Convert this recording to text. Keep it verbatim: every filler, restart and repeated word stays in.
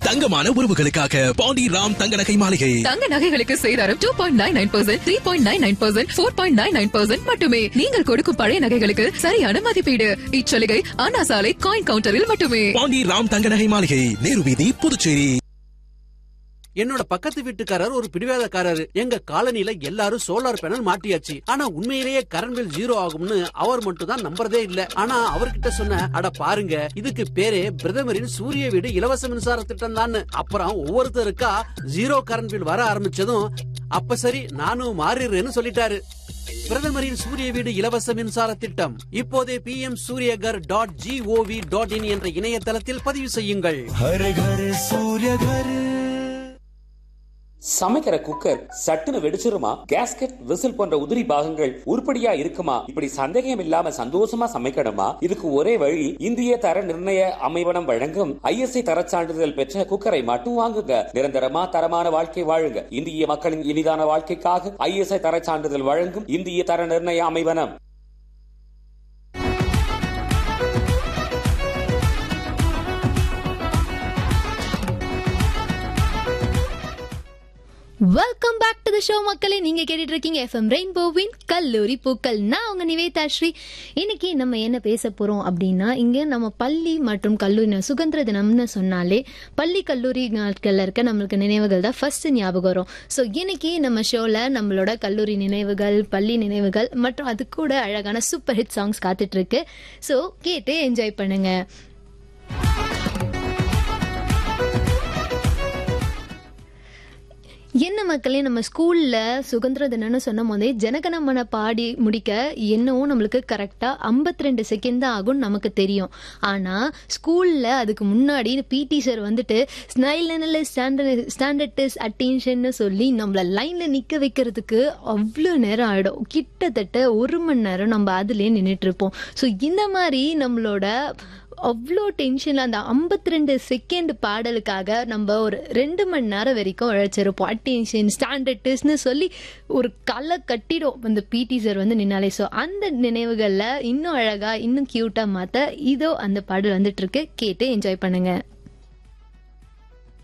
தங்கமான உறவுகளுக்காக பாண்டி ராம் தங்க நகை மாளிகை. தங்க நகைகளுக்கு சேதாரம் two point nine nine percent three point nine nine percent four point nine nine percent மட்டுமே. நீங்கள் கொடுக்கும் பழைய நகைகளுக்கு சரியான மதிப்பீடு. இச்சலுகை அண்ணா சாலை காயின் கவுண்டரில் மட்டுமே. பாண்டி ராம் தங்க நகை மாளிகை, நேரு வீதி, புதுச்சேரி. என்னோட பக்கத்து வீட்டுக்காரர் ஒரு பிடிவாதக்காரர். எங்க காலனில எல்லாரும் சோலார் பேனல் மாட்டியாச்சு. ஆனா உண்மையிலேயே கரண்ட் பில் ஜீரோ ஆகும்னு அவர் மட்டும் தான் நம்புறதே இல்ல. ஆனா அவர்கிட்ட சொன்ன, அட பாருங்க, இதுக்கு பேரே பிரதமரின் சூரிய வீடு இலவச மின்சார திட்டம் தான். அப்புறம் ஒவ்வொருத்தருக்கா ஜீரோ கரண்ட் பில் வர ஆரம்பிச்சதும், அப்ப சரி நானும் மாறிடுறேன்னு சொல்லிட்டாரு. பிரதமரின் சூரிய வீடு இலவச மின்சார திட்டம் இப்போதே B M Surya Ghar dot gov dot in என்ற இணையதளத்தில் பதிவு செய்யுங்கள். சமைக்கிற குக்கர் சட்டுன்னு வெடிச்சிருமா? கேஸ்கெட், விசில் போன்ற உதிரி பாகங்கள் உருப்படியா இருக்குமா? இப்படி சந்தேகம் இல்லாம சந்தோஷமா சமைக்கணுமா? இதுக்கு ஒரே வழி, இந்திய தர நிர்ணய அமைவனம் வழங்கும் ஐ எஸ் ஐ தர சான்றிதழ் பெற்ற குக்கரை மட்டும் வாங்குங்க. நிரந்தரமா தரமான வாழ்க்கை வாழுங்க. இந்திய மக்களின் இனிதான வாழ்க்கைக்காக ஐ எஸ் ஐ தர சான்றிதழ் வழங்கும் இந்திய தர நிர்ணய அமைவனம். Welcome back to the show மக்களே. நீங்க கேட்டுட்டு இருக்கீங்க எஃப்எம் ரெயின்போவின் கல்லூரி பூக்கள். நான் உங்க நிவேதா ஸ்ரீ. இன்னைக்கு நம்ம என்ன பேச போறோம் அப்படின்னா, இங்க நம்ம பள்ளி மற்றும் கல்லூரி சுதந்திர தினம்னு சொன்னாலே பள்ளி கல்லூரி நாட்கள்ல இருக்க நம்மளுக்கு நினைவுகள் தான் ஃபர்ஸ்ட் ஞாபகம் வரும். ஸோ இன்னைக்கு நம்ம ஷோல நம்மளோட கல்லூரி நினைவுகள், பள்ளி நினைவுகள் மற்றும் அது கூட அழகான சூப்பர் ஹிட் சாங்ஸ் காத்துட்டு இருக்கு. ஸோ கேட்டு என்ஜாய் பண்ணுங்க. என்ன மக்களே, நம்ம ஸ்கூல்ல சுதந்திர தினம்னு சொன்ன போதே ஜனகணமன பாடி முடிக்க என்னவும் நம்மளுக்கு கரெக்டா ஐம்பத்தி ரெண்டு செகண்ட் தான் ஆகும் நமக்கு தெரியும். ஆனா ஸ்கூல்ல அதுக்கு முன்னாடி பிடி சார் வந்துட்டு ஸ்டாண்டர்ட் அட்டென்ஷன் சொல்லி நம்மள லைன்ல நிக்க வைக்கிறதுக்கு அவ்வளோ நேரம் ஆயிடும். கிட்டத்தட்ட ஒரு மணி நேரம் நம்ம அதுலயே நின்றுட்டு இருப்போம். ஸோ இந்த மாதிரி நம்மளோட அவ்வளோ டென்ஷன்ல அந்த ஐம்பத்தி ரெண்டு செகண்ட் பாடலுக்காக நம்ம ஒரு ரெண்டு மணி நேரம் வரைக்கும் உழைச்சிருப்போம். அட்டென்ஷன் ஸ்டாண்டர்ட்ஸ்ன்னு சொல்லி ஒரு களை கட்டிடும் அந்த பிடி சார் வந்து நின்னாலே. ஸோ அந்த நினைவுகளில் இன்னும் அழகா இன்னும் கியூட்டா மாற்ற இதோ அந்த பாடல் வந்துட்டு இருக்கு. கேட்டு என்ஜாய் பண்ணுங்க.